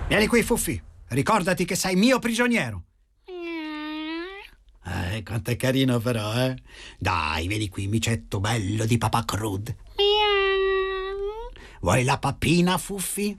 Vieni qui, Fuffi. Ricordati che sei mio prigioniero. Quanto è carino però, eh? Dai, vieni qui, micetto bello di papà Crud. Vuoi la pappina, Fuffi?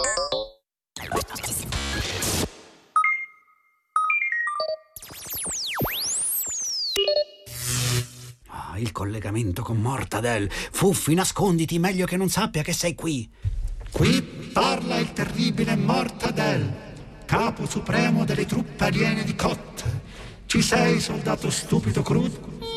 Il collegamento con Mortadel. Fuffi, nasconditi, meglio che non sappia che sei qui. Qui parla il terribile Mortadel, capo supremo delle truppe aliene di Kot. Ci sei, soldato stupido Crud?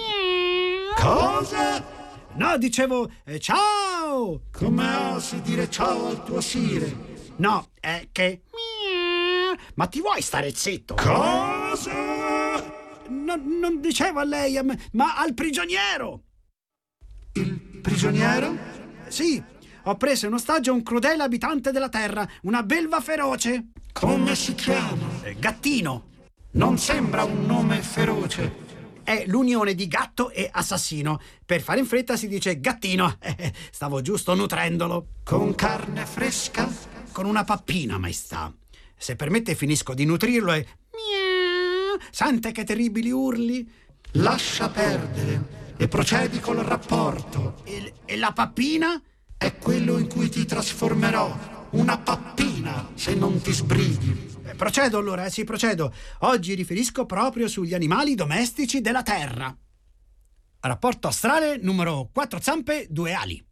Cosa? No, dicevo ciao! Come osi dire ciao al tuo sire? No, è che... Ma ti vuoi stare zitto? Cosa? Non dicevo a lei, ma al prigioniero! Il prigioniero? Sì, ho preso in ostaggio un crudele abitante della terra, una belva feroce. Come si chiama? Gattino. Non sembra un nome feroce. È l'unione di gatto e assassino. Per fare in fretta si dice gattino. Stavo giusto nutrendolo. Con carne fresca? Con una pappina, maestà. Se permette finisco di nutrirlo e... Sente che terribili urli? Lascia perdere e procedi col rapporto. E la pappina? È quello in cui ti trasformerò. Una pappina, se non ti sbrighi. Procedo allora, sì, procedo. Oggi riferisco proprio sugli animali domestici della terra. Rapporto astrale numero 4 zampe, 2 ali.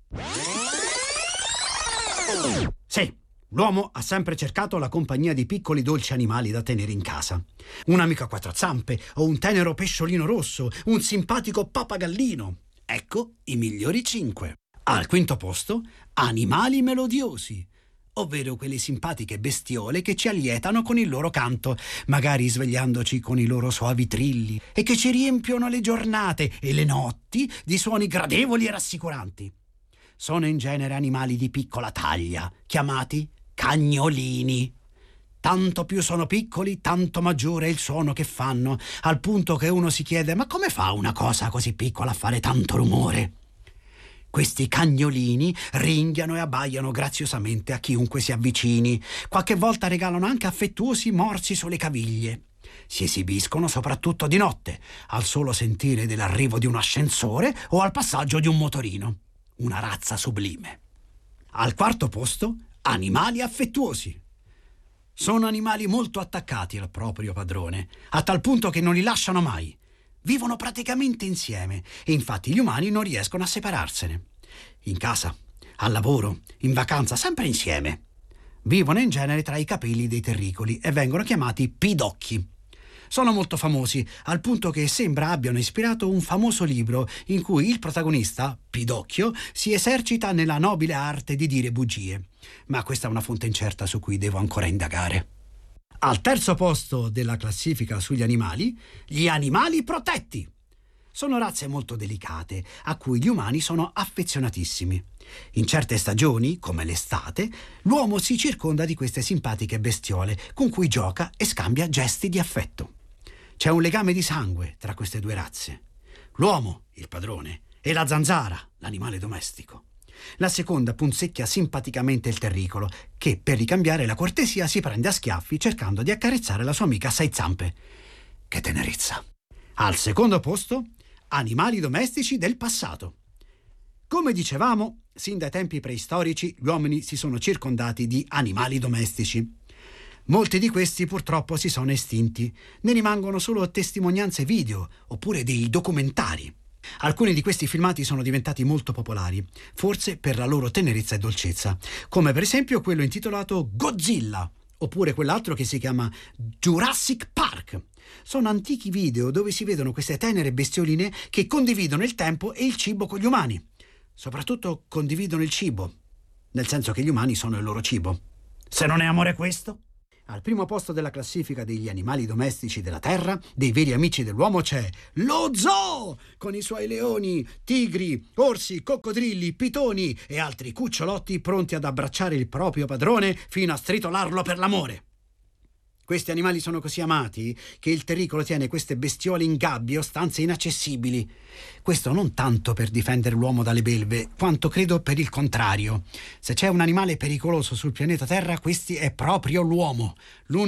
Sì, l'uomo ha sempre cercato la compagnia di piccoli dolci animali da tenere in casa. Un amico a 4 zampe, o un tenero pesciolino rosso, un simpatico pappagallino. Ecco i migliori 5. Al quinto posto, animali melodiosi, ovvero quelle simpatiche bestiole che ci allietano con il loro canto, magari svegliandoci con i loro soavi trilli, e che ci riempiono le giornate e le notti di suoni gradevoli e rassicuranti. Sono in genere animali di piccola taglia, chiamati cagnolini. Tanto più sono piccoli, tanto maggiore è il suono che fanno, al punto che uno si chiede: ma come fa una cosa così piccola a fare tanto rumore? Questi cagnolini ringhiano e abbaiano graziosamente a chiunque si avvicini. Qualche volta regalano anche affettuosi morsi sulle caviglie. Si esibiscono soprattutto di notte, al solo sentire dell'arrivo di un ascensore o al passaggio di un motorino. Una razza sublime. Al quarto posto, animali affettuosi. Sono animali molto attaccati al proprio padrone, a tal punto che non li lasciano mai. Vivono praticamente insieme e infatti gli umani non riescono a separarsene. In casa, al lavoro, in vacanza, sempre insieme. Vivono in genere tra i capelli dei terricoli e vengono chiamati pidocchi. Sono molto famosi, al punto che sembra abbiano ispirato un famoso libro in cui il protagonista, Pidocchio, si esercita nella nobile arte di dire bugie. Ma questa è una fonte incerta su cui devo ancora indagare. Al terzo posto della classifica sugli animali, gli animali protetti. Sono razze molto delicate, a cui gli umani sono affezionatissimi. In certe stagioni, come l'estate, l'uomo si circonda di queste simpatiche bestiole, con cui gioca e scambia gesti di affetto. C'è un legame di sangue tra queste due razze. L'uomo, il padrone, e la zanzara, l'animale domestico. La seconda punzecchia simpaticamente il terricolo, che per ricambiare la cortesia si prende a schiaffi cercando di accarezzare la sua amica a 6 zampe. Che tenerezza! Al secondo posto, animali domestici del passato. Come dicevamo, sin dai tempi preistorici gli uomini si sono circondati di animali domestici. Molti di questi purtroppo si sono estinti, ne rimangono solo testimonianze video oppure dei documentari. Alcuni di questi filmati sono diventati molto popolari, forse per la loro tenerezza e dolcezza, come per esempio quello intitolato Godzilla, oppure quell'altro che si chiama Jurassic Park. Sono antichi video dove si vedono queste tenere bestioline che condividono il tempo e il cibo con gli umani. Soprattutto condividono il cibo, nel senso che gli umani sono il loro cibo. Se non è amore questo? Al primo posto della classifica degli animali domestici della terra, dei veri amici dell'uomo, c'è lo zoo, con i suoi leoni, tigri, orsi, coccodrilli, pitoni e altri cucciolotti pronti ad abbracciare il proprio padrone fino a stritolarlo per l'amore. Questi animali sono così amati che il terricolo tiene queste bestiole in gabbie o stanze inaccessibili. Questo non tanto per difendere l'uomo dalle belve, quanto credo per il contrario. Se c'è un animale pericoloso sul pianeta Terra, questi è proprio l'uomo.